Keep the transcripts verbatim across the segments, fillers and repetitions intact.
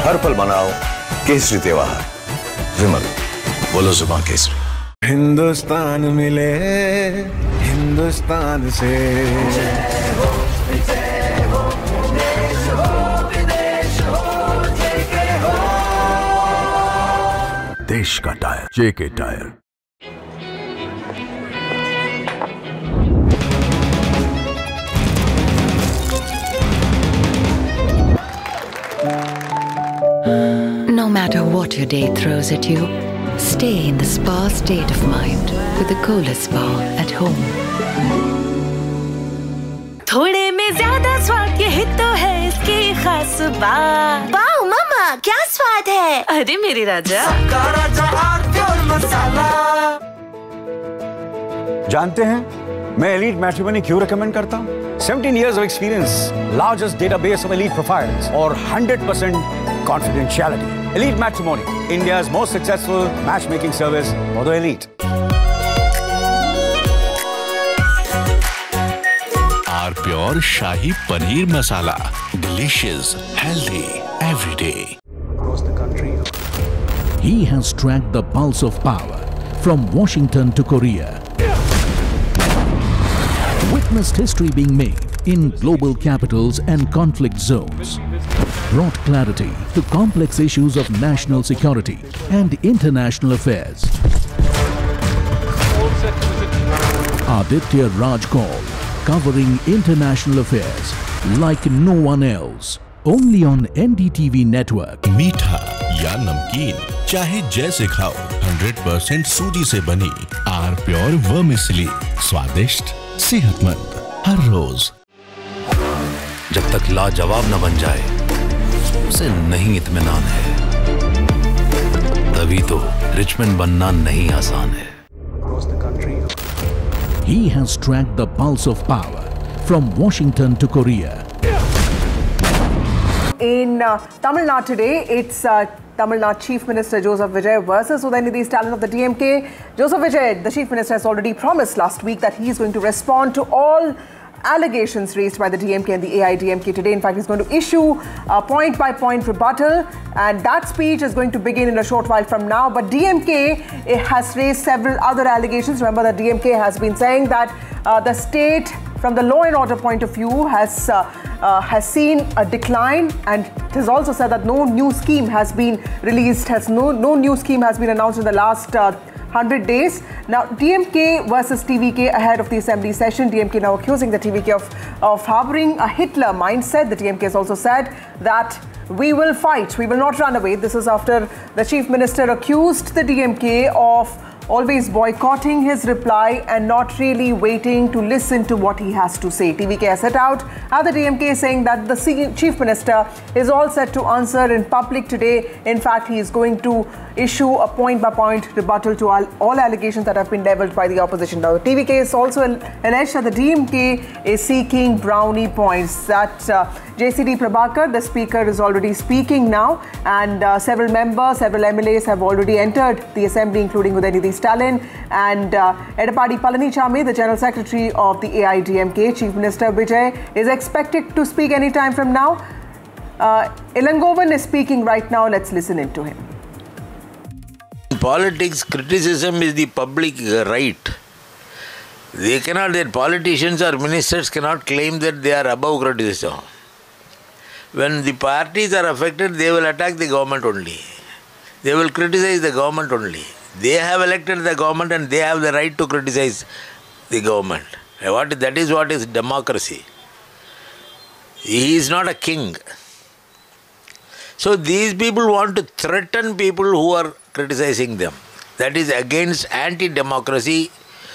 हर पल मनाओ केसरी त्योहार। विमल, बोलो जुबान केसरी। हिंदुस्तान मिले हिंदुस्तान से, देश का tyre JK tyre. No matter what your day throws at you, stay in the spa state of mind with the Kohler Spa at home. थोड़े में ज्यादा स्वाद, यही तो है इसकी खास बात। वाओ मम्मा, क्या स्वाद है। अरे मेरे राजा, जानते हैं मैं एलीट मैट्रिमोनी क्यों रिकमेंड करता हूँ? seventeen years of experience, largest database of elite profiles, और one hundred percent confidentiality. Elite Matrimony, India's most successful matchmaking service for the elite. R Pure Shahi Paneer Masala, delicious, healthy, every day. Across the country, he has tracked the pulse of power from Washington to Korea. Witnessed history being made in global capitals and conflict zones. Brought clarity to complex issues of national security and international affairs. Aditya Raj Kaul, covering international affairs like no one else. Only on N D T V network. मीठा या नमकीन, चाहे जैसे खाओ, one hundred percent सूजी से बनी R Pure vermicelli, स्वादिष्ट, सेहतमंद, हर रोज। जब तक लाजवाब न बन जाए, उसे नहीं इत्मीनान है। तभी तो रिचमैन बनना नहीं आसान है। across the country, He has tracked the pulse of power from Washington to Korea. In uh, Tamil Nadu today, it's uh, Tamil Nadu Chief Minister Joseph Vijay versus Udayanidhi Stalin of the D M K. Joseph Vijay, the Chief Minister, has already promised last week that he is going to respond to all allegations raised by the D M K and the A I D M K today. In fact, he's going to issue a point-by-point rebuttal, and that speech is going to begin in a short while from now. But D M K has raised several other allegations. Remember that D M K has been saying that uh, the state, from the law and order point of view, has uh, uh, has seen a decline, and it has also said that no new scheme has been released, has no no new scheme has been announced in the last uh, one hundred days. Now, D M K versus T V K ahead of the assembly session. D M K now accusing the T V K of, of harboring a Hitler mindset. The D M K has also said that we will fight, we will not run away. This is after the Chief Minister accused the D M K of always boycotting his reply and not really waiting to listen to what he has to say. T V K has set out at the D M K saying that the Chief Minister is all set to answer in public today. In fact, he is going to issue a point-by-point rebuttal to all, all allegations that have been levelled by the opposition. Now, the T V K is also alleged that the D M K is seeking brownie points. That uh, J C D Prabhakar, the Speaker, is already speaking now, and uh, several members, several M L As have already entered the assembly, including Udayanidhi Stalin and uh, Edapadi Palanichami, the General Secretary of the A I D M K. Chief Minister Vijay is expected to speak any time from now. Uh, Ilangovan is speaking right now. Let's listen into him. In politics, criticism is the public right. They cannot, their politicians or ministers cannot claim that they are above criticism. When the parties are affected, they will attack the government only. They will criticize the government only. They have elected the government and they have the right to criticize the government. What, that is what is democracy. He is not a king. So these people want to threaten people who are criticizing them. That is against anti-democracy.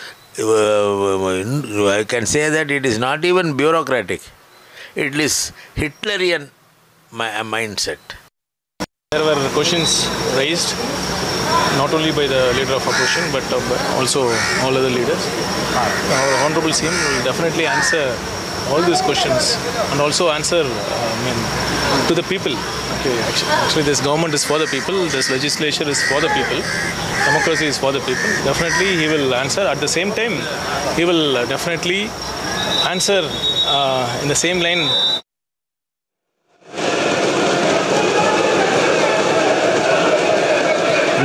Uh, I can say that it is not even bureaucratic. It is Hitlerian mindset. There were questions raised, not only by the leader of opposition, but also all other leaders. Our Honorable C M will definitely answer all these questions and also answer uh, I mean, to the people. Okay, actually, actually, this government is for the people, this legislature is for the people, democracy is for the people. Definitely he will answer. At the same time, he will definitely answer uh, in the same line.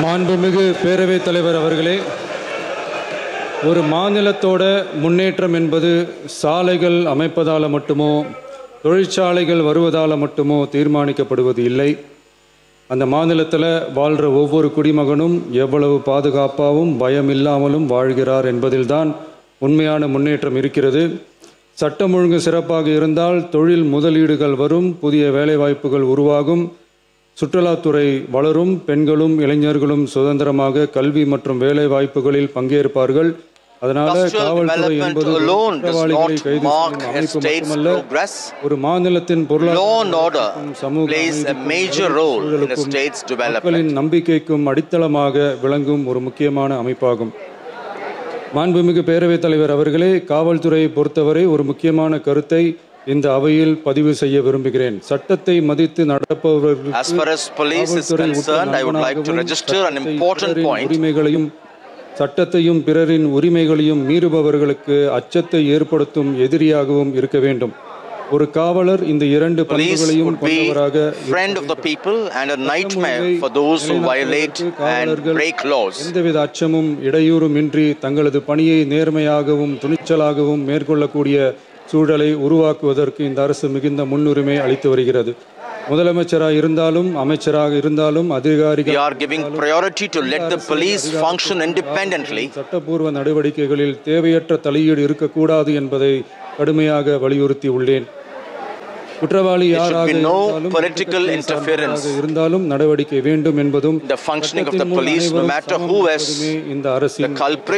மாண்புமிகு பேரவைத் தலைவர் அவர்களே, ஒரு மாநிலத்தோட முன்னேற்றம் என்பது சாலைகள் அமைப்பதால் மட்டுமோ தொழிற்சாலைகள் வருவதால் மட்டுமோ தீர்மானிக்கப்படுவது இல்லை. அந்த மாநிலத்தில் வாழ்கிற ஒவ்வொரு குடிமகனும் எவ்வளவு பாதுகாப்பாகவும் பயம் இல்லாமலும் வாழ்கிறார் என்பதில்தான் உண்மையான முன்னேற்றம் இருக்கிறது. சட்டம் ஒழுங்கு சிறப்பாக இருந்தால் தொழில் முதலீடுகள் வரும், புதிய வேலைவாய்ப்புகள் உருவாகும், சுற்றுலாத்துறை வளரும், பெண்களும் இளைஞர்களும் சுதந்திரமாக கல்வி மற்றும் வேலை வாய்ப்புகளில் பங்கேற்பார்கள். அதனால காவல்துறை என்பது குற்றவாளிகளை கைது செய்யும் அமைப்பு மட்டுமல்ல, ஒரு மாநிலத்தின் பொருளாதார சமூகங்களுக்கும் மக்களின் நம்பிக்கைக்கும் அடித்தளமாக விளங்கும் ஒரு முக்கியமான அமைப்பாகும். மாண்புமிகு பேரவைத் தலைவர் அவர்களே, காவல்துறையை பொறுத்தவரை ஒரு முக்கியமான கருத்தை இந்த அவையில் பதிவு செய்ய விரும்புகிறேன். சட்டத்தை மதித்து நடப்பவர்களுக்கு உரிமைகளையும் சட்டத்தையும் பிறரின் உரிமைகளையும் மீறுபவர்களுக்கு அச்சத்தை ஏற்படுத்தும் எதிரியாகவும் இருக்க வேண்டும். ஒரு காவலர் இந்த இரண்டு பண்புகளையும் கொண்டவராக எந்தவித அச்சமும் இடையூறுமின்றி தங்களது பணியை நேர்மையாகவும் துணிச்சலாகவும் மேற்கொள்ளக்கூடிய சூழலை உருவாக்குவதற்கு இந்த அரசு மிகுந்த முன்னுரிமை அளித்து வருகிறது. முதலமைச்சராக இருந்தாலும் அமைச்சராக இருந்தாலும் அதிகாரிகள் சட்டப்பூர்வ நடவடிக்கைகளில் தேவையற்ற தலையீடு இருக்கக்கூடாது என்பதை கடுமையாக வலியுறுத்தி உள்ளேன். குற்றவாளி யாராக இருந்தாலும் நடவடிக்கை வேண்டும் என்பதும் இந்த அரசின்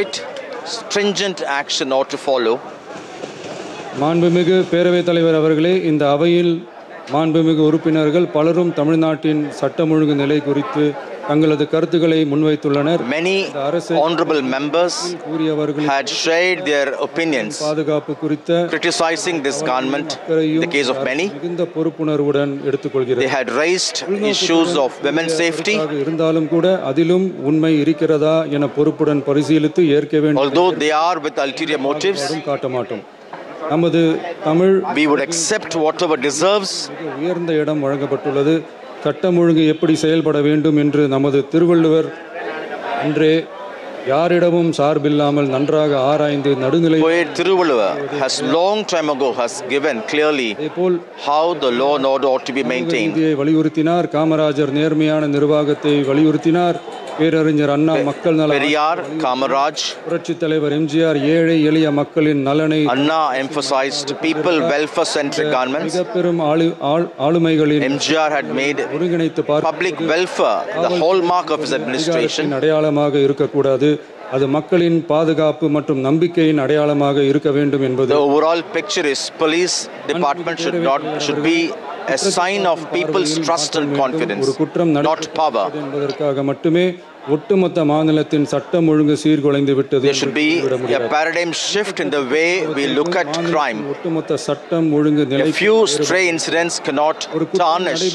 மாண்புமிகு பேரவைத் தலைவர் அவர்களே, இந்த அவையில் மாண்புமிகு உறுப்பினர்கள் பலரும் தமிழ்நாட்டின் சட்டம் ஒழுங்கு நிலை குறித்து தங்களது கருத்துக்களை முன்வைத்துள்ளனர். Many honorable members had shared their opinions பாதுகாப்பு குறித்த criticizing this government in the case of many. மிகுந்த பொறுப்புணர்வுடன் எடுத்துக்கொள்கிறது. They had raised issues of women's safety. இருந்தாலும் கூட அதிலும் உண்மை இருக்கிறதா என பொறுப்புடன் பரிசீலித்து ஏற்க வேண்டும். Although they are with ulterior motives, காட்ட மாட்டோம். நமது Tamil we would accept whatever deserves. உயர்ந்த இடம் வழங்கப்பட்டுள்ளது. சட்டம் ஒழுங்கு எப்படி செயல்பட வேண்டும் என்று நமது திருவள்ளுவர் அன்றே யாரிடமும் சார்பில்லாமல் நன்றாக ஆராய்ந்து நடுநிலை Thiruvalluvar has long time ago has given clearly how the law and order ought to be maintained. வலியுறுத்தினார். காமராஜர் நேர்மையான நிர்வாகத்தை வலியுறுத்தினார். பேரறிஞர் அண்ணா மக்கள் நல, பெரியார், காமராஜ், புரட்சி தலைவர் எம்ஜிஆர் ஏழை எளிய மக்களின் நலனை, அண்ணா emphasized people welfare centric governments. மிகப்பெரும் ஆளுமைகளின் எம்ஜிஆர் had made ஒருங்கிணைத்து public welfare the hallmark of his administration. அடையாளமாக இருக்கக்கூடாது, அது மக்களின் பாதுகாப்பு மற்றும் நம்பிக்கையின் அடையாளமாக இருக்க வேண்டும் என்பது. The overall picture is police department should not should be a sign of people's trust and confidence, not power. என்பதற்காக மட்டுமே ஒட்டுமொத்த மாநிலத்தின் சட்டம் ஒழுங்கு சீர்குலைந்து விட்டது. There should be a paradigm shift in the way we look at crime. ஒட்டுமொத்த சட்டம் ஒழுங்கு நிலை, a few stray incidents cannot tarnish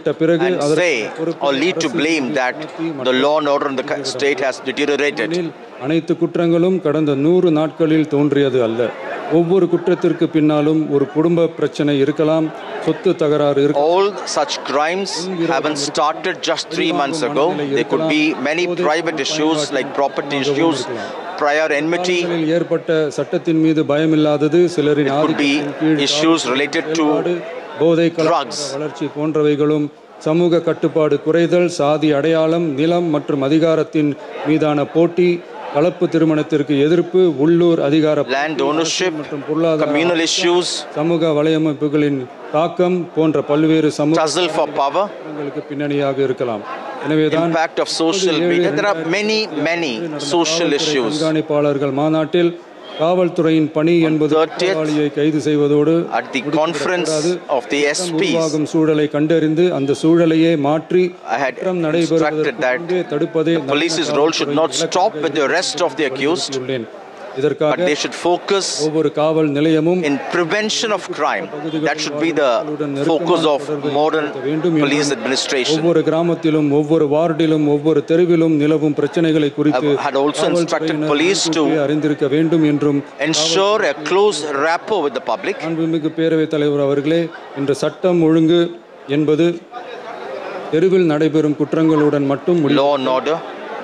and say or lead to blame that the law and order in the state has deteriorated. அனைத்து குற்றங்களும் கடந்த நூறு நாட்களில் தோன்றியது அல்ல. ஒவ்வொரு குற்றத்திற்கு பின்னாலும் ஒரு குடும்ப பிரச்சனை இருக்கலாம், சொத்து தகராறு இருக்கலாம். All such crimes haven't started just three months ago. There could be many private issues like property issues, prior enmity. ஏற்பட்ட சட்டத்தின் மீது பயமில்லாதது, சிலரின் ஆதிக்கத்தின் கீழ் issues related to போதை வளர்ச்சி போன்றவைகளும், சமூக கட்டுப்பாடு குறைதல், சாதி அடையாளம், நிலம் மற்றும் அதிகாரத்தின் மீதான போட்டி, கலப்பு திருமணத்திற்கு எதிர்ப்பு, உள்ளூர் அதிகார land ownership மற்றும் பொருளாதார communal issues, சமூக வலையமைப்புகளின் தாக்கம் போன்ற பல்வேறு சமூக for power பின்னணியாக இருக்கலாம். எனவேதான் impact of social media, there are many many social issues. கண்காணிப்பாளர்கள் மாநாட்டில் காவல்துறையின் பணி என்பது குற்றவாளியை கைது செய்வதோடு at the conference of the S Ps சூழலை கண்டறிந்து அந்த சூழலையே மாற்றி I had instructed that தடுப்பதே the police's role should not stop with the arrest of the accused, but they should focus ஒவ்வொரு காவல் நிலையமும் in prevention of crime. That should be the focus of modern police administration. ஒவ்வொரு கிராமத்திலும் ஒவ்வொரு வார்டிலும் ஒவ்வொரு தெருவிலும் நிலவும் பிரச்சனைகளை குறித்து had also instructed police to அறிந்திருக்க வேண்டும் என்றும் ensure a close rapport with the public. அன்புமிகு பேரவைத் தலைவர் அவர்களே, இன்று சட்டம் ஒழுங்கு என்பது தெருவில் நடைபெறும் குற்றங்களுடன் மட்டும் law and order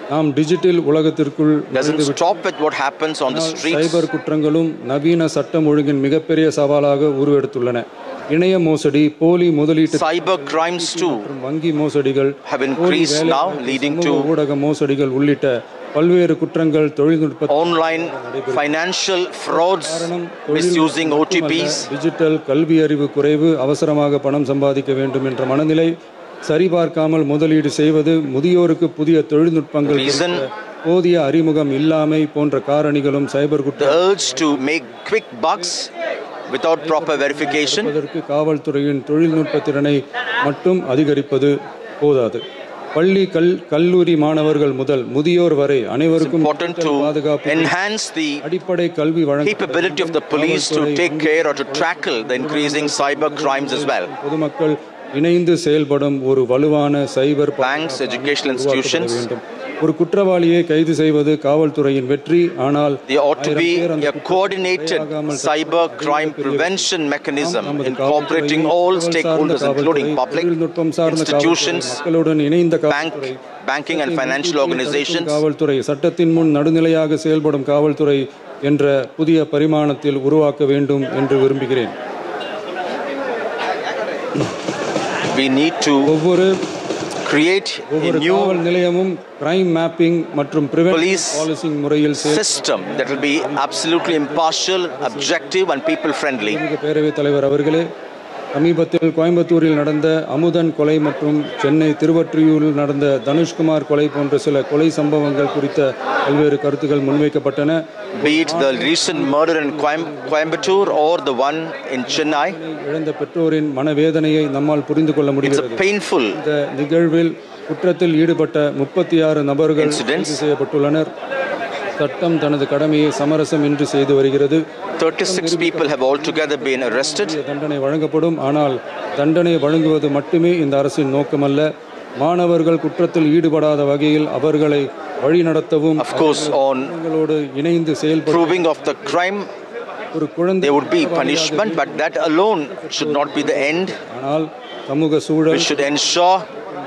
நாம் digital உலகத்திற்குள் doesn't stop with what happens on the streets. சைபர் குற்றங்களும் நவீன சட்டம் ஒழுங்கின் மிகப்பெரிய சவாலாக உருவெடுத்துள்ளன. இணைய மோசடி, போலி முதலீட்டு cyber crimes too வங்கி மோசடிகள் have increased now, leading to ஊடக மோசடிகள் உள்ளிட்ட பல்வேறு குற்றங்கள் தொழில்நுட்ப online financial frauds, misusing O T Ps. Digital கல்வி அறிவு குறைவு, அவசரமாக பணம் சம்பாதிக்க வேண்டும் என்ற மனநிலை, சரிபார்க்காமல் முதலீடு செய்வது, முதியோருக்கு புதிய தொழில்நுட்பங்கள் போதிய அறிமுகம் இல்லாமை போன்ற காரணிகளும் சைபர் குற்ற the urge to make quick bucks without proper verification. அதற்கு காவல்துறையின் தொழில்நுட்ப திறனை மட்டும் அதிகரிப்பது போதாது. பள்ளி கல் கல்லூரி மாணவர்கள் முதல் முதியோர் வரை அனைவருக்கும் பாதுகாப்பு enhance the அடிப்படை கல்வி வழங்க capability of the police to take care or to tackle the increasing cyber crimes as well. பொதுமக்கள் இணைந்து செயல்படும் ஒரு வலுவான சைபர் banks, educational institutions. ஒரு குற்றவாளியை கைது செய்வது காவல்துறையின் வெற்றி. ஆனால் there ought to be a coordinated cyber crime prevention mechanism incorporating all stakeholders including public institutions, bank, banking and financial organizations. காவல்துறை சட்டத்தின் முன் நடுநிலையாக செயல்படும் காவல்துறை என்ற புதிய பரிமாணத்தில் உருவாக்க வேண்டும் என்று விரும்புகிறேன். we need to ஒவ்வொரு create a new நிலையமும் crime mapping மற்றும் police policing முறையில் system that will be absolutely impartial, objective and people friendly. பேரவைத் தலைவர் அவர்களே, சமீபத்தில் கோயம்புத்தூரில் நடந்த அமுதன் கொலை மற்றும் சென்னை திருவொற்றியூரில் நடந்த தனுஷ்குமார் கொலை போன்ற சில கொலை சம்பவங்கள் குறித்த பல்வேறு கருத்துக்கள் முன்வைக்கப்பட்டன. Be it the recent murder in Coimbatore or the one in Chennai, இழந்த பெற்றோரின் மனவேதனையை நம்மால் புரிந்து கொள்ள முடிகிறது. It's a painful இந்த நிகழ்வில் குற்றத்தில் ஈடுபட்ட முப்பத்தி ஆறு நபர்கள் கைது செய்யப்பட்டுள்ளனர். சட்டம் தனது கடமையை சமரசம் இன்றி செய்து வருகிறது. thirty-six people have altogether been arrested. தண்டனை வழங்கப்படும். ஆனால் தண்டனை வழங்குவது மட்டுமே இந்த அரசின் நோக்கமல்ல. மாணவர்கள் குற்றத்தில் ஈடுபடாத வகையில் அவர்களை வழிநடத்தவும், of course on இணைந்து செயல்பட proving of the crime ஒரு குழந்தை there would be punishment, but that alone should not be the end. ஆனால் சமூக சூழல் we should ensure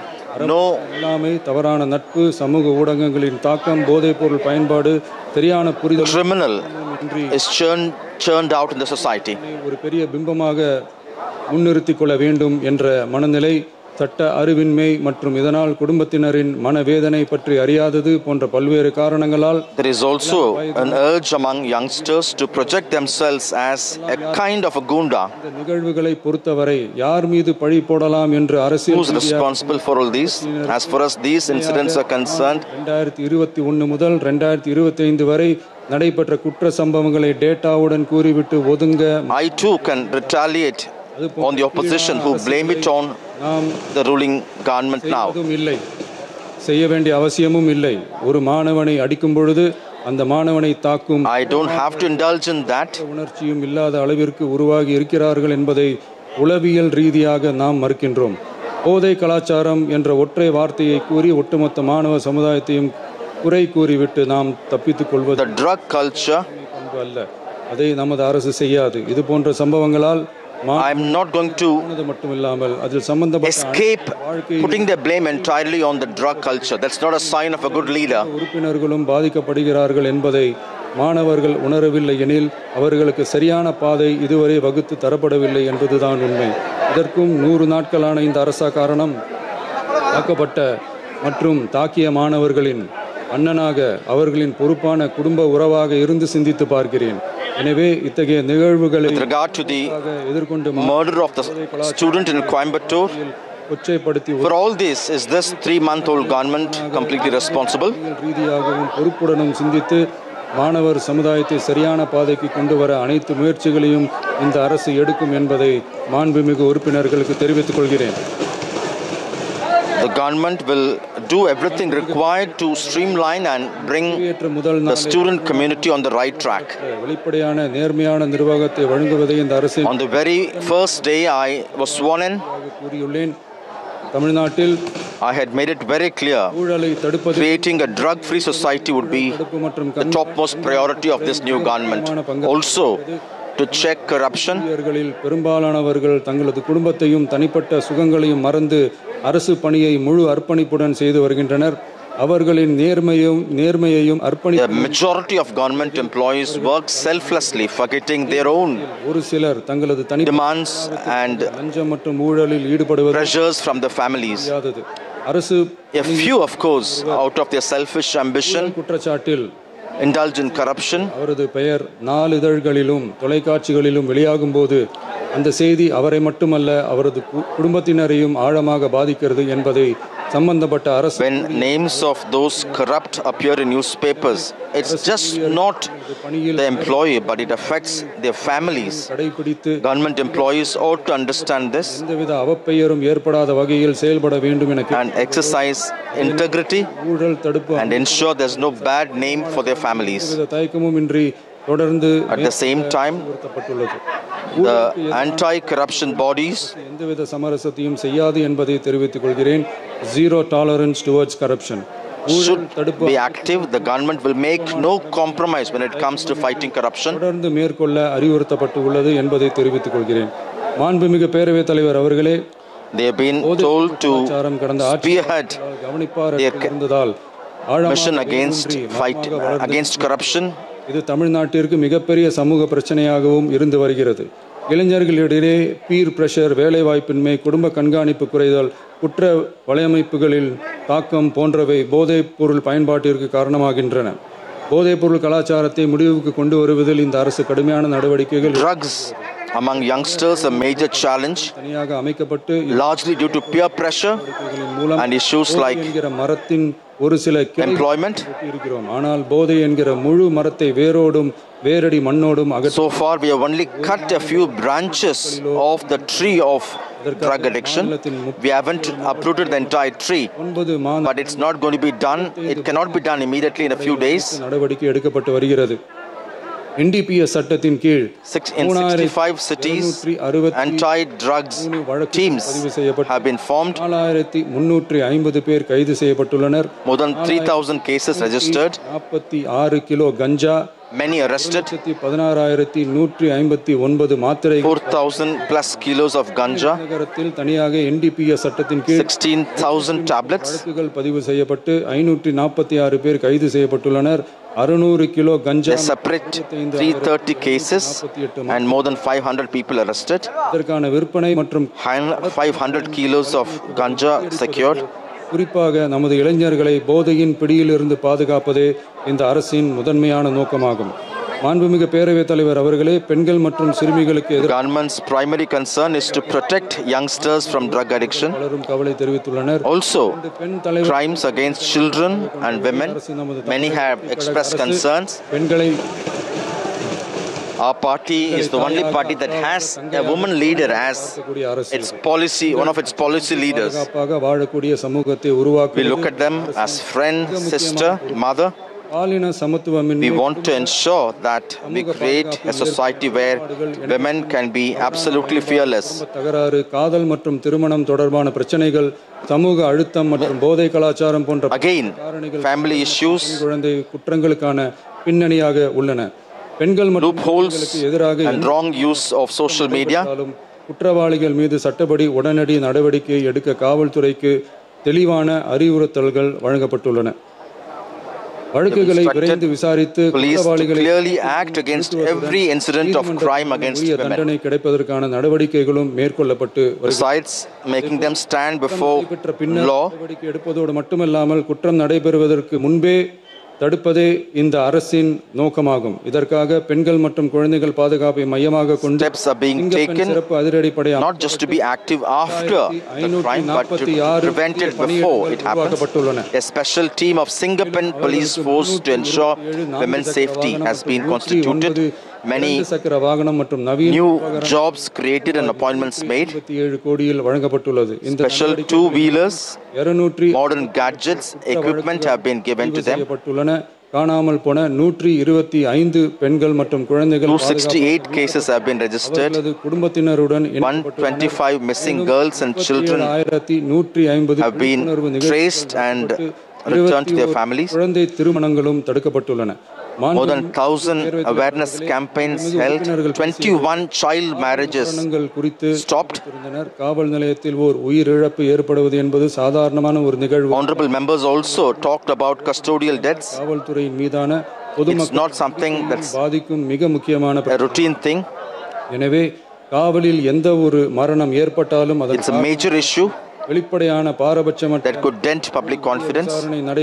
no இல்லாமை, தவறான நட்பு, சமூக ஊடகங்களின் தாக்கம், போதைப் பொருள் பயன்பாடு, சரியான புரிதல் criminal is churned, churned out in the society. ஒரு பெரிய பிம்பமாக முன்னிறுத்திக் கொள்ள வேண்டும் என்ற மனநிலை, சட்ட அறிவின்மை மற்றும் இதனால் குடும்பத்தினரின் மனவேதனை பற்றி அறியாதது போன்ற பல்வேறு காரணங்களால் there is also an urge among youngsters to project themselves as a kind of a gunda. இந்த நிகழ்வுகளை பொறுத்தவரை யார் மீது பழி போடலாம் என்று அரசியல் who is responsible for all these? As far as these incidents are concerned, இரண்டாயிரத்தி இருபத்தி ஒன்று முதல் இரண்டாயிரத்தி இருபத்தி ஐந்து வரை நடைபெற்ற குற்ற சம்பவங்களை டேட்டாவுடன் கூறிவிட்டு ஒதுங்க I too can retaliate on the opposition who blame it on the ruling government now. இல்லை, செய்ய வேண்டிய அவசியமும் இல்லை. ஒரு மாணவனை அடிக்கும் பொழுது அந்த மாணவனை தாக்கும் I don't have to indulge in that. உணர்ச்சியும் இல்லாத அளவிற்கு உருவாகி இருக்கிறார்கள் என்பதை உளவியல் ரீதியாக நாம் மறுக்கின்றோம். போதை கலாச்சாரம் என்ற ஒற்றை வார்த்தையை கூறி ஒட்டுமொத்த மாணவ சமுதாயத்தையும் குறை கூறிவிட்டு நாம் தப்பித்துக் கொள்வது the drug culture அல்ல. அதை நமது அரசு செய்யாது. இது போன்ற சம்பவங்களால் I am not going to escape putting the blame entirely on the drug culture. That's not a sign of a good leader. உறுப்பினர்களும் பாதிக்கப்படுகிறார்கள் என்பதை மாணவர்கள் உணரவில்லை எனில் அவர்களுக்கு சரியான பாதை இதுவரை வகுத்து தரப்படவில்லை என்பதுதான் உண்மை. இதற்கும் நூறு நாட்களான இந்த அரசா காரணம். தாக்கப்பட்ட மற்றும் தாக்கிய மாணவர்களின் அண்ணனாக, அவர்களின் பொறுப்பான குடும்ப உறவாக இருந்து சிந்தித்து பார்க்கிறேன். எனவே இத்தகைய நிகழ்வுகளை with regard to the murder of the student in Coimbatore, for all this, is this three-month-old government completely responsible? ரீதியாகவும் பொறுப்புடனும் சிந்தித்து மாணவர் சமுதாயத்தை சரியான பாதைக்கு கொண்டு வர அனைத்து முயற்சிகளையும் இந்த அரசு எடுக்கும் என்பதை மாண்புமிகு உறுப்பினர்களுக்கு தெரிவித்துக் கொள்கிறேன். The government will do everything required to streamline and bring the student community on the right track. வெளிப்படையான நேர்மையான நிர்வாகத்தை வழங்குவதை இந்த அரசு On the very first day I was sworn in, கூறியுள்ளேன். தமிழ்நாட்டில் I had made it very clear creating a drug-free society would be the topmost priority of this new government. Also, to check corruption. பெரும்பாலானவர்கள் தங்களது குடும்பத்தையும் தனிப்பட்ட சுகங்களையும் மறந்து அரசு பணியை முழு அர்ப்பணிப்புடன் செய்து வருகின்றனர். அவர்களின் நேர்மையும் நேர்மையையும் அர்ப்பணிப்பு. The majority of government employees work selflessly, forgetting their own ஒரு சிலர் தங்களது தனி demands and லஞ்சம் மற்றும் ஊழலில் ஈடுபடுவது pressures from their families. அரசு A few, of course, out of their selfish ambition, குற்றச்சாட்டில் indulge in corruption. அவரது பெயர் நாளிதழ்களிலும் தொலைக்காட்சிகளிலும் வெளியாகும் போது அந்த செய்தி அவரை மட்டுமல்ல அவரது குடும்பத்தினரையும் ஆழமாக பாதிக்கிறது என்பதை சம்பந்தப்பட்ட அரசு. When names of those corrupt appear in newspapers, it's just not the employee, but it affects their families. Government employees ought to understand this எந்தவித அவப்பெயரும் ஏற்படாத வகையில் செயல்பட வேண்டும் என and exercise integrity ஊழல் தடுப்பு and ensure there's no bad name for their families. தயக்கமும் இன்றி தொடர்ந்து At the same time, the anti-corruption bodies எந்தவித சமரசத்தையும் செய்யாது என்பதை தெரிவித்துக் கொள்கிறேன். Zero tolerance towards corruption. should be active. The government will make no compromise when it comes to fighting corruption. தொடர்ந்து மேற்கொள்ள அறிவுறுத்தப்பட்டு உள்ளது என்பதை தெரிவித்துக் கொள்கிறேன். மாண்புமிகு பேரவைத் தலைவர் அவர்களே, they have been told to spearhead their mission against fight against corruption. இது தமிழ்நாட்டிற்கு மிகப்பெரிய சமூக பிரச்சனையாகவும் இருந்து வருகிறது. இளைஞர்களிடையே பீர் பிரஷர், வேலைவாய்ப்பின்மை, குடும்ப கண்காணிப்பு குறைதல், குற்ற வலையமைப்புகளில் தாக்கம் போன்றவை போதைப் பொருள் பயன்பாட்டிற்கு காரணமாகின்றன. போதைப் பொருள் கலாச்சாரத்தை முடிவுக்கு கொண்டு வருவதில் இந்த அரசு கடுமையான நடவடிக்கைகள். Drugs among youngsters a major challenge, தனியாக அமைக்கப்பட்டு largely due to peer pressure and issues like மரத்தின் ஒரு சில employment. ஆனால் போதை என்கிற முழு மரத்தை வேரோடும் வேரடி மண்ணோடும் அகற்ற. So far we have only cut a few branches of the tree of drug addiction. We haven't uprooted the entire tree, but it's not going to be done. It cannot be done immediately in a few days. நடவடிக்கை எடுக்கப்பட்டு வருகிறது. N D P S சட்டத்தின் கீழ் in sixty-five cities anti-drugs teams have been formed. நாலாயிரத்து முன்னூற்று ஐம்பது பேர் கைது செய்யப்பட்டுள்ளனர். More than three thousand cases registered. நாற்பத்தி ஆறு கிலோ கஞ்சா, many arrested. பதினாறாயிரத்து நூற்று ஐம்பத்தி ஒன்பது மாத்திரை, four thousand plus kilos of ganja. நகரத்தில் தனியாக N D P S சட்டத்தின் கீழ் sixteen thousand tablets. வழக்குகள் பதிவு செய்யப்பட்டு ஐநூற்று நாற்பத்தி ஆறு பேர் கைது செய்யப்பட்டுள்ளனர். அறுநூறு kilo ganja, separate three hundred thirty cases and more than five hundred people arrested. இதற்கான விற்பனை மற்றும் five hundred kilos of ganja secured. குறிப்பாக நமது இளைஞர்களை போதையின் பிடியிலிருந்து பாதுகாப்பதே இந்த அரசின் முதன்மையான நோக்கமாகும். மாண்புமிகு பேரவைத் தலைவர் அவர்களே, பெண்கள் மற்றும் சிறுமிகளுக்கு எதிராக government's primary concern is to protect youngsters from drug addiction. பலரும் கவலை தெரிவித்துள்ளனர். Also, crimes against children and women, many have expressed concerns. பெண்களை Our party is the only party that has a woman leader as its policy, one of its policy leaders. We look at them as friend, sister, mother. We want to ensure that we create a society where women can be absolutely fearless. தகராறு, காதல் மற்றும் திருமணம் தொடர்பான பிரச்சனைகள், சமூக அழுத்தம் மற்றும் போதை கலாச்சாரம் போன்ற again family issues, குழந்தை குற்றங்களுக்கான பின்னணியாக உள்ளன. பெண்கள் மற்றும் எதிராக and wrong use of social media. குற்றவாளிகள் மீது சட்டப்படி உடனடி நடவடிக்கை எடுக்க காவல்துறைக்கு தெளிவான அறிவுறுத்தல்கள் வழங்கப்பட்டுள்ளன. வழக்குகளை விரைந்து விசாரித்து குற்றவாளிகளை clearly act against every incident of crime against women. தண்டனை கிடைப்பதற்கான நடவடிக்கைகளும் மேற்கொள்ளப்பட்டு besides making them stand before law. நடவடிக்கை எடுப்பதோடு மட்டுமல்லாமல் குற்றம் நடைபெறுவதற்கு முன்பே தடுப்பதே இந்த அரசின் நோக்கமாகும். இதற்காக பெண்கள் மற்றும் குழந்தைகள் பாதுகாப்பை மையமாக கொண்டு steps are being taken not just to be active after the crime but to prevent it before it happens. A special team of Singapen police force to ensure women's safety has been constituted. Many new jobs created and appointments made. Special two-wheelers, modern gadgets, equipment have been given to them. காணாமல் போன நூற்று இருபத்தி ஐந்து பெண்கள் மற்றும் குழந்தைகள் two hundred sixty-eight cases have been registered. குடும்பத்தினருடன் one hundred twenty-five missing girls and children have been traced and returned to their families. குழந்தை திருமணங்களும் தடுக்கப்பட்டுள்ளன. More than one thousand awareness campaigns held, twenty-one child marriages stopped. Honorable members also talked about custodial deaths. It's not something that's a routine thing. It's a major issue that could dent public confidence.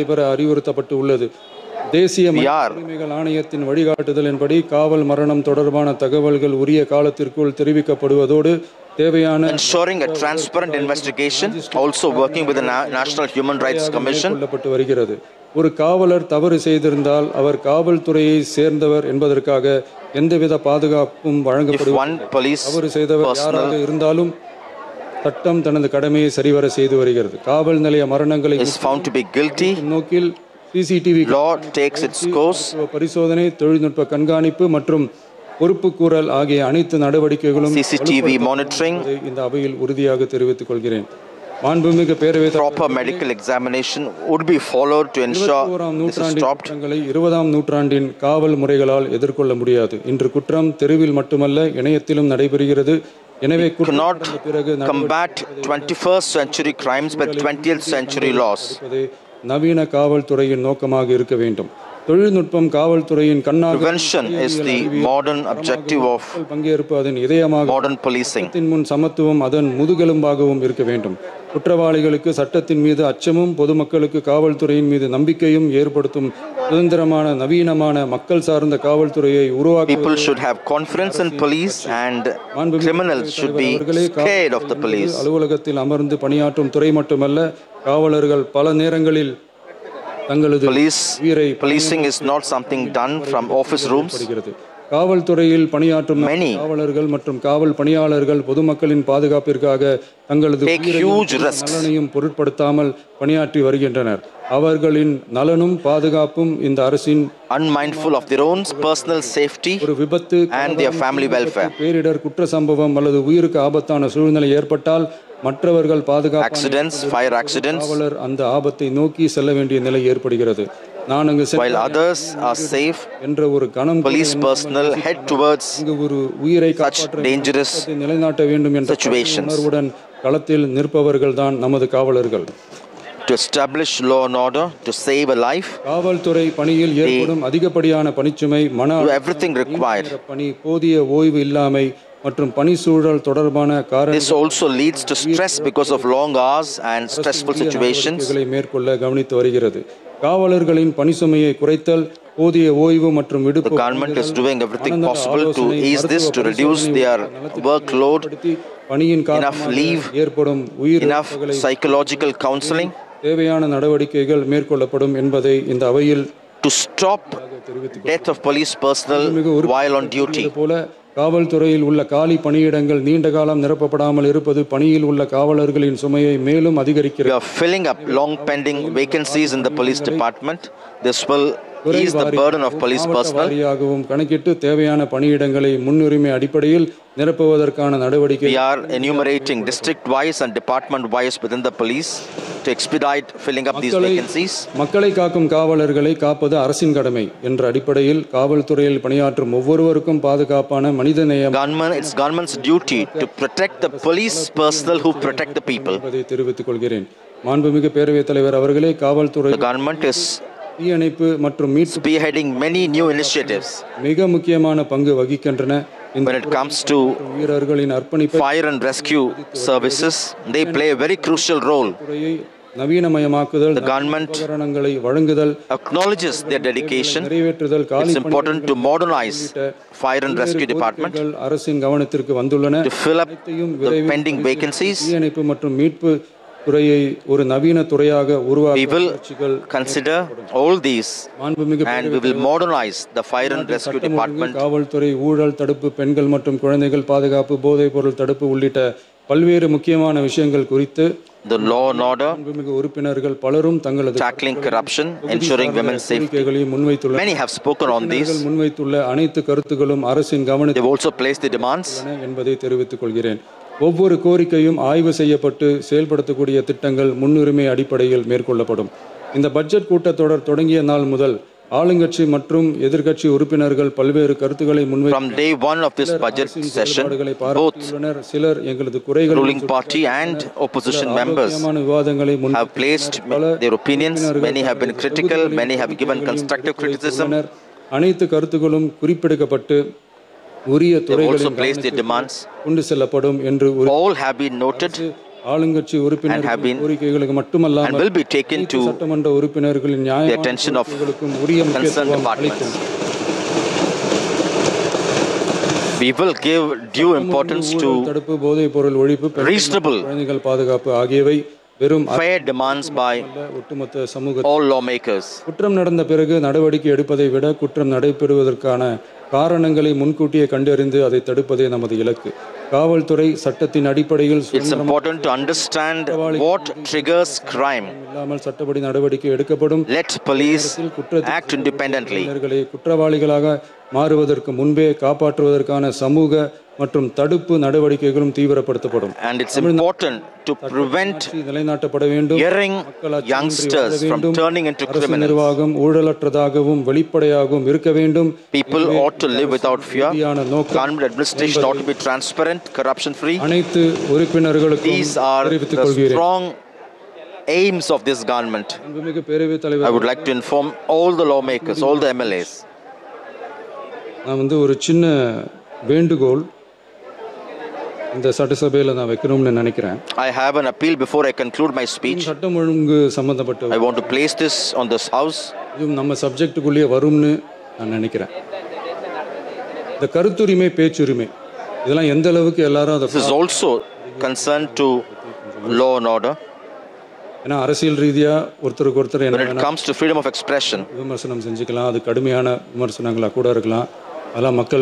தேசிய உரிமைகள் ஆணையத்தின் வழிகாட்டுதலின்படி காவல் மரணம் தொடர்பான தகவல்கள் உரிய காலத்திற்குள் தெரிவிக்கப்படுவதோடு தேவையான ensuring a transparent investigation, also working with the National Human Rights Commission. கொள்ளப்பட்டு வருகிறது. ஒரு காவலர் தவறு செய்திருந்தால் அவர் காவல்துறையை சேர்ந்தவர் என்பதற்காக எந்தவித பாதுகாப்பும் வழங்கப்படுவதில்லை. தவறு செய்தவர் யாராக இருந்தாலும் சட்டம் தனது கடமையை சரிவர செய்து வருகிறது. காவல் நிலைய மரணங்களை நோக்கில் சிசிடிவி பரிசோதனை, தொழில்நுட்ப கண்காணிப்பு மற்றும் பொறுப்புக்கூறல் ஆகிய அனைத்து நடவடிக்கைகளும் சிசிடிவி மானிட்டரிங் இந்த அவையில் உறுதியாக தெரிவித்துக் கொள்கிறேன். மாண்புமிகு பேரவைத் proper medical examination would be followed to ensure this is stopped. இருபதாம் நூற்றாண்டின் காவல் முறைகளால் எதிர்கொள்ள முடியாது. இன்று குற்றம் தெருவில் மட்டுமல்ல இணையத்திலும் நடைபெறுகிறது. எனவே cannot combat twenty-first century crimes with twentieth century laws. நவீன காவல்துறையின் நோக்கமாக இருக்க வேண்டும். தொழில்நுட்பம் காவல்துறையின் கண்ணாக prevention is the modern objective of பங்கேற்பு அதன் இதயமாக modern policing. சட்டத்தின் முன் சமத்துவம் அதன் முதுகெலும்பாகவும் இருக்க வேண்டும். குற்றவாளிகளுக்கு சட்டத்தின் மீது அச்சமும் பொதுமக்களுக்கு காவல்துறையின் மீது நம்பிக்கையும் ஏற்படுத்தும் சுதந்திரமான நவீனமான மக்கள் சார்ந்த காவல்துறையை உருவாக்க people should have confidence in police and criminals should be scared of the police. அலுவலகத்தில் அமர்ந்து பணியாற்றும் துறை மட்டுமல்ல, காவலர்கள் பல நேரங்களில் Police, policing is not something done from office rooms. காவல்துறையில் பணியாற்றும் காவலர்கள் மற்றும் காவல் பணியாளர்கள் பொதுமக்களின் பாதுகாப்பிற்காக தங்களது நலனையும் பொருட்படுத்தாமல் பணியாற்றி வருகின்றனர். அவர்களின் நலனும் பாதுகாப்பும் இந்த அரசின் unmindful of their own personal safety ஒரு விபத்து and their family welfare. பேரிடர், குற்ற சம்பவம் அல்லது உயிருக்கு ஆபத்தான சூழ்நிலை ஏற்பட்டால் மற்றவர்கள் பாதுகாப்பு accidents, fire accidents, காவலர் அந்த ஆபத்தை நோக்கி செல்ல வேண்டிய நிலை ஏற்படுகிறது. நான் அங்கு while others are safe, என்ற ஒரு கணம் police personnel head towards ஒரு உயிரை such dangerous நிலைநாட்ட வேண்டும் என்ற உணர்வுடன் களத்தில் நிற்பவர்கள் தான் நமது காவலர்கள். To establish law and order, to save a life, காவல்துறை பணியில் ஏற்படும் அதிகப்படியான பணிச்சுமை, மன everything required. பணி, போதிய ஓய்வு இல்லாமை மற்றும் பணி சூழல் தொடர்பான காரணங்கள் this also leads to stress because of long hours and stressful situations. மேற்கொள்ள கவனித்து வருகிறது. காவலர்களின் பணிசுமையை குறைத்தல், போதிய ஓய்வு மற்றும் விடுப்பு. The government is doing everything possible to ease this, to reduce their workload, enough leave, ஏற்படும் உயிர் enough psychological counseling. தேவையான நடவடிக்கைகள் மேற்கொள்ளப்படும் என்பதை இந்த அவையில் to stop death of police personnel while on duty. போல காவல்துறையில் உள்ள காலி பணியிடங்கள் நீண்ட காலம் நிரப்பப்படாமல் இருப்பது பணியில் உள்ள காவலர்களின் சுமையை மேலும் அதிகரிக்கிறது. We are filling up long pending vacancies in the police department. This will ease the burden of police personnel. கணக்கிட்டு தேவையான பணியிடங்களை முன்னுரிமை அடிப்படையில் நிரப்புவதற்கான நடவடிக்கை. We are enumerating district wise and department wise within the police to expedite filling up these vacancies. மக்களை காக்கும் காவலர்களை காப்பது அரசின் கடமை என்ற அடிப்படையில் காவல்துறையில் பணியாற்றும் ஒவ்வொருவருக்கும் பாதுகாப்பான மனிதநேயம். Government, it's government's duty to protect the police personnel who protect the people. என்பதை தெரிவித்துக் கொள்கிறேன். மாண்புமிகு பேரவைத் தலைவர் அவர்களே, காவல்துறை The government is தீயணைப்பு மற்றும் மீட்பு spearheading many new initiatives. மிக முக்கியமான பங்கு வகிக்கின்றன. When it comes to fire and rescue services, they play a very crucial role. The government acknowledges their dedication. It's important to modernize fire and rescue department to fill up the pending vacancies. We will consider all these and we will modernize the fire and rescue department. காவல்துறை ஊழல் தடுப்பு, பெண்கள் மற்றும் குழந்தைகள் பாதுகாப்பு, போதைப் பொருள் தடுப்பு உள்ளிட்ட பல்வேறு முக்கியமான விஷயங்கள் குறித்து the law and order, உறுப்பினர்கள் பலரும் தங்களது tackling corruption, ensuring women's safety. Many have spoken on these. முன்வைத்துள்ள அனைத்து கருத்துக்களும் அரசின் கவனத்தில் they've also placed the demands என்பதை தெரிவித்துக் கொள்கிறேன். ஒவ்வொரு கோரிக்கையும் ஆய்வு செய்யப்பட்டு செயல்படுத்தக்கூடிய திட்டங்கள் முன்னுரிமை அடிப்படையில் மேற்கொள்ளப்படும். இந்த பட்ஜெட் கூட்டத்தொடர் தொடங்கிய நாள் முதல் ஆளுங்கட்சி மற்றும் எதிர்க்கட்சி உறுப்பினர்கள் பல்வேறு கருத்துக்களை முன்வை From day one of this budget session, both சிலர் எங்களது குறைகள் ruling party and opposition members have placed their opinions. Many have been critical, many have given constructive criticism. அனைத்து கருத்துக்களும் குறிப்பிடப்பட்டு உரிய துறைகளின் கொண்டு செல்லப்படும் என்று all have been noted ஆளுங்கட்சி உறுப்பினர்கள் கோரிக்கைகளுக்கு மட்டுமல்லாமல் and will be taken to சட்டமன்ற உறுப்பினர்களின் the attention of concerned departments. We will give due importance to தடுப்பு போதைப் பொருள் ஒழிப்பு reasonable குழந்தைகள் பாதுகாப்பு ஆகியவை வெறும் fair demands by ஒட்டுமொத்த சமூக all lawmakers. குற்றம் நடந்த பிறகு நடவடிக்கை எடுப்பதை விட குற்றம் நடைபெறுவதற்கான காரணங்களை முன்கூட்டியே கண்டறிந்து அதை தடுப்பதே நமது இலக்கு. காவல்துறை சட்டத்தின் அடிப்படையில் It's important to understand what triggers crime. இல்லாமல் சட்டப்படி நடவடிக்கை எடுக்கப்படும். Let police act independently. குற்றவாளிகளாக மாறுவதற்கு முன்பே காப்பாற்றுவதற்கான சமூக மற்றும் தடுப்பு நடவடிக்கைகளும் தீவிரப்படுத்தப்படும். And it's important to prevent நிலைநாட்டப்பட வேண்டும். erring youngsters from turning into criminals. நிர்வாகம் ஊழலற்றதாகவும் வெளிப்படையாகவும் இருக்க வேண்டும். People ought to live without fear. Government administration ought to be transparent, corruption free. அனைத்து உறுப்பினர்களுக்கும் These are the strong aims of this government. I would like to inform all the lawmakers, all the M L As. நான் வந்து ஒரு சின்ன வேண்டுகோள் இந்த சட்டசபையில் நான் வைக்கணும்னு நினைக்கிறேன். I have an appeal before I conclude my speech. சட்டம் ஒழுங்கு சம்பந்தப்பட்ட I want to place this on this house. இது நம்ம சப்ஜெக்ட்டுக்குள்ளேயே வரும்னு நான் நினைக்கிறேன். இந்த கருத்துரிமை பேச்சுரிமை இதெல்லாம் எந்த அளவுக்கு எல்லாரும் This is also concerned to law and order. ஏன்னா அரசியல் ரீதியா ஒருத்தருக்கு ஒருத்தர் When it comes to freedom of expression, விமர்சனம் செஞ்சுக்கலாம். அது கடுமையான விமர்சனங்களா கூட இருக்கலாம். அதெல்லாம் மக்கள்